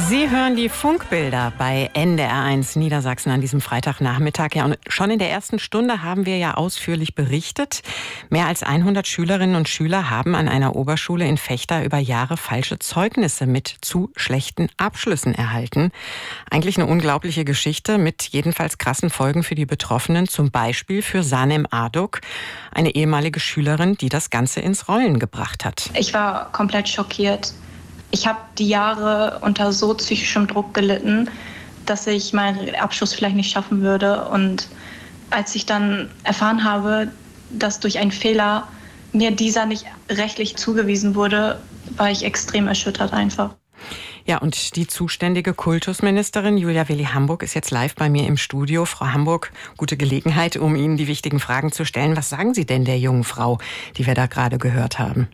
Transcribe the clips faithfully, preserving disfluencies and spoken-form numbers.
Sie hören die Funkbilder bei N D R eins Niedersachsen an diesem Freitagnachmittag. Ja, und schon in der ersten Stunde haben wir ja ausführlich berichtet. Mehr als hundert Schülerinnen und Schüler haben an einer Oberschule in Vechta über Jahre falsche Zeugnisse mit zu schlechten Abschlüssen erhalten. Eigentlich eine unglaubliche Geschichte mit jedenfalls krassen Folgen für die Betroffenen. Zum Beispiel für Sanem Aduk, eine ehemalige Schülerin, die das Ganze ins Rollen gebracht hat. Ich war komplett schockiert. Ich habe die Jahre unter so psychischem Druck gelitten, dass ich meinen Abschluss vielleicht nicht schaffen würde. Und als ich dann erfahren habe, dass durch einen Fehler mir dieser nicht rechtlich zugewiesen wurde, war ich extrem erschüttert einfach. Ja, und die zuständige Kultusministerin Julia Willi-Hamburg ist jetzt live bei mir im Studio. Frau Hamburg, gute Gelegenheit, um Ihnen die wichtigen Fragen zu stellen. Was sagen Sie denn der jungen Frau, die wir da gerade gehört haben?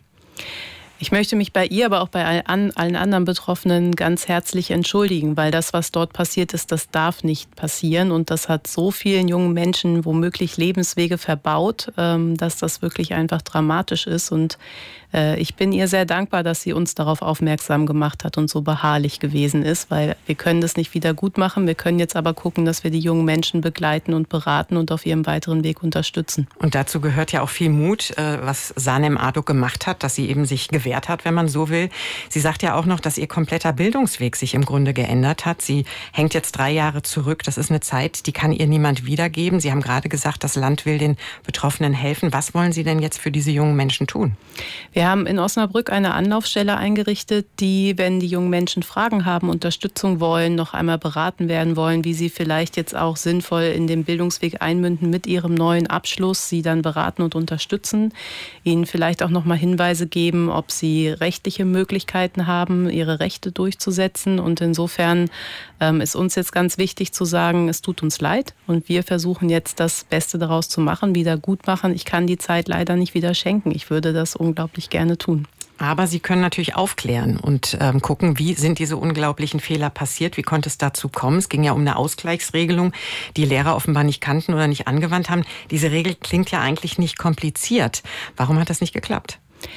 Ich möchte mich bei ihr, aber auch bei allen anderen Betroffenen ganz herzlich entschuldigen, weil das, was dort passiert ist, das darf nicht passieren. Und das hat so vielen jungen Menschen womöglich Lebenswege verbaut, dass das wirklich einfach dramatisch ist. Und ich bin ihr sehr dankbar, dass sie uns darauf aufmerksam gemacht hat und so beharrlich gewesen ist, weil wir können das nicht wieder gut machen. Wir können jetzt aber gucken, dass wir die jungen Menschen begleiten und beraten und auf ihrem weiteren Weg unterstützen. Und dazu gehört ja auch viel Mut, was Sanem Aduk gemacht hat, dass sie eben sich gewehrt hat, wenn man so will. Sie sagt ja auch noch, dass ihr kompletter Bildungsweg sich im Grunde geändert hat. Sie hängt jetzt drei Jahre zurück. Das ist eine Zeit, die kann ihr niemand wiedergeben. Sie haben gerade gesagt, das Land will den Betroffenen helfen. Was wollen Sie denn jetzt für diese jungen Menschen tun? Wir haben in Osnabrück eine Anlaufstelle eingerichtet, die, wenn die jungen Menschen Fragen haben, Unterstützung wollen, noch einmal beraten werden wollen, wie sie vielleicht jetzt auch sinnvoll in den Bildungsweg einmünden mit ihrem neuen Abschluss, sie dann beraten und unterstützen, ihnen vielleicht auch noch mal Hinweise geben, ob sie rechtliche Möglichkeiten haben, ihre Rechte durchzusetzen. Und insofern ähm, ist uns jetzt ganz wichtig zu sagen, es tut uns leid und wir versuchen jetzt das Beste daraus zu machen, wieder gut machen. Ich kann die Zeit leider nicht wieder schenken. Ich würde das unglaublich gerne tun. Aber Sie können natürlich aufklären und ähm, gucken, wie sind diese unglaublichen Fehler passiert, wie konnte es dazu kommen. Es ging ja um eine Ausgleichsregelung, die Lehrer offenbar nicht kannten oder nicht angewandt haben. Diese Regel klingt ja eigentlich nicht kompliziert. Warum hat das nicht geklappt?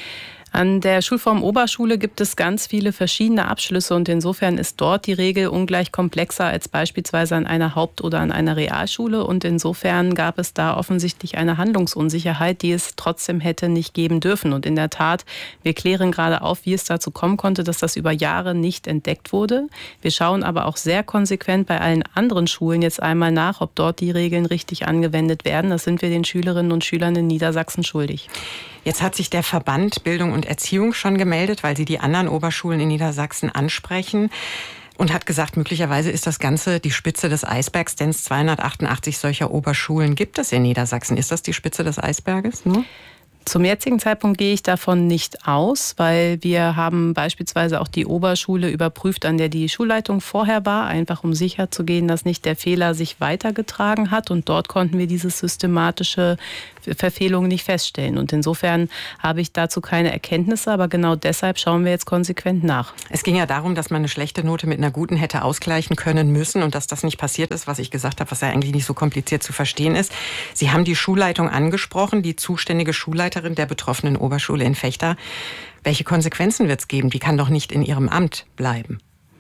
An der Schulform Oberschule gibt es ganz viele verschiedene Abschlüsse und insofern ist dort die Regel ungleich komplexer als beispielsweise an einer Haupt- oder an einer Realschule und insofern gab es da offensichtlich eine Handlungsunsicherheit, die es trotzdem hätte nicht geben dürfen. Und in der Tat, wir klären gerade auf, wie es dazu kommen konnte, dass das über Jahre nicht entdeckt wurde. Wir schauen aber auch sehr konsequent bei allen anderen Schulen jetzt einmal nach, ob dort die Regeln richtig angewendet werden. Das sind wir den Schülerinnen und Schülern in Niedersachsen schuldig. Jetzt hat sich der Verband Bildung und Erziehung schon gemeldet, weil sie die anderen Oberschulen in Niedersachsen ansprechen und hat gesagt, möglicherweise ist das Ganze die Spitze des Eisbergs, denn es zweihundertachtundachtzig solcher Oberschulen gibt es in Niedersachsen. Ist das die Spitze des Eisberges nur? Zum jetzigen Zeitpunkt gehe ich davon nicht aus, weil wir haben beispielsweise auch die Oberschule überprüft, an der die Schulleitung vorher war, einfach um sicherzugehen, dass nicht der Fehler sich weitergetragen hat. Und dort konnten wir diese systematische Verfehlung nicht feststellen. Und insofern habe ich dazu keine Erkenntnisse, aber genau deshalb schauen wir jetzt konsequent nach. Es ging ja darum, dass man eine schlechte Note mit einer guten hätte ausgleichen können müssen und dass das nicht passiert ist, was ich gesagt habe, was ja eigentlich nicht so kompliziert zu verstehen ist. Sie haben die Schulleitung angesprochen, die zuständige Schulleitung der betroffenen Oberschule in Vechta. Welche Konsequenzen wird es geben? Die kann doch nicht in ihrem Amt bleiben.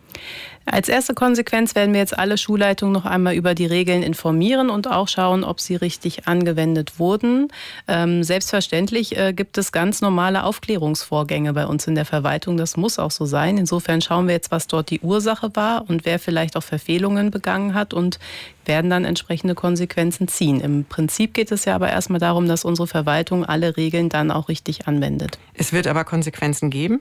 Als erste Konsequenz werden wir jetzt alle Schulleitungen noch einmal über die Regeln informieren und auch schauen, ob sie richtig angewendet wurden. Ähm, selbstverständlich äh, gibt es ganz normale Aufklärungsvorgänge bei uns in der Verwaltung. Das muss auch so sein. Insofern schauen wir jetzt, was dort die Ursache war und wer vielleicht auch Verfehlungen begangen hat und werden dann entsprechende Konsequenzen ziehen. Im Prinzip geht es ja aber erstmal darum, dass unsere Verwaltung alle Regeln dann auch richtig anwendet. Es wird aber Konsequenzen geben?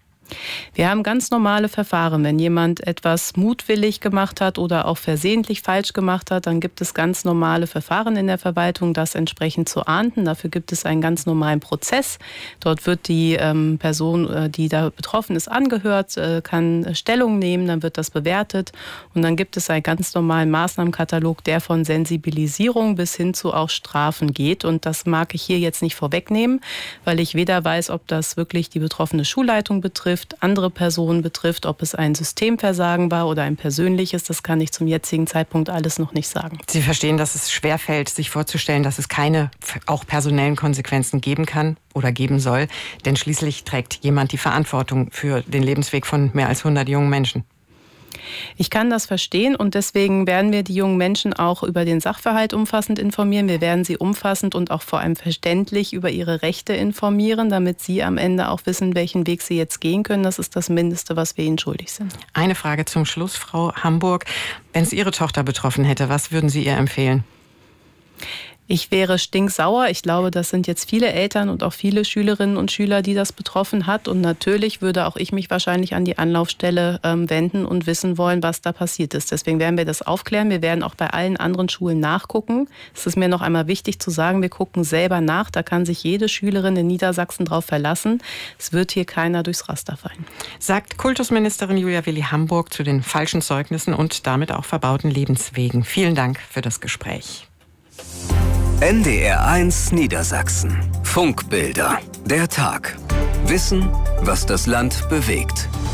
Wir haben ganz normale Verfahren. Wenn jemand etwas mutwillig gemacht hat oder auch versehentlich falsch gemacht hat, dann gibt es ganz normale Verfahren in der Verwaltung, das entsprechend zu ahnden. Dafür gibt es einen ganz normalen Prozess. Dort wird die ähm, Person, die da betroffen ist, angehört, äh, kann Stellung nehmen, dann wird das bewertet und dann gibt es einen ganz normalen Maßnahmenkatalog, der von Sensibilisierung bis hin zu auch Strafen geht. Und das mag ich hier jetzt nicht vorwegnehmen, weil ich weder weiß, ob das wirklich die betroffene Schulleitung betrifft, andere Personen betrifft, ob es ein Systemversagen war oder ein persönliches, das kann ich zum jetzigen Zeitpunkt alles noch nicht sagen. Sie verstehen, dass es schwerfällt, sich vorzustellen, dass es keine auch personellen Konsequenzen geben kann oder geben soll, denn schließlich trägt jemand die Verantwortung für den Lebensweg von mehr als hundert jungen Menschen. Ich kann das verstehen und deswegen werden wir die jungen Menschen auch über den Sachverhalt umfassend informieren. Wir werden sie umfassend und auch vor allem verständlich über ihre Rechte informieren, damit sie am Ende auch wissen, welchen Weg sie jetzt gehen können. Das ist das Mindeste, was wir ihnen schuldig sind. Eine Frage zum Schluss, Frau Hamburg. Wenn es Ihre Tochter betroffen hätte, was würden Sie ihr empfehlen? Ich wäre stinksauer. Ich glaube, das sind jetzt viele Eltern und auch viele Schülerinnen und Schüler, die das betroffen hat. Und natürlich würde auch ich mich wahrscheinlich an die Anlaufstelle ähm, wenden und wissen wollen, was da passiert ist. Deswegen werden wir das aufklären. Wir werden auch bei allen anderen Schulen nachgucken. Es ist mir noch einmal wichtig zu sagen, wir gucken selber nach. Da kann sich jede Schülerin in Niedersachsen drauf verlassen. Es wird hier keiner durchs Raster fallen. Sagt Kultusministerin Julia Willi Hamburg zu den falschen Zeugnissen und damit auch verbauten Lebenswegen. Vielen Dank für das Gespräch. N D R eins Niedersachsen. Funkbilder. Der Tag. Wissen, was das Land bewegt.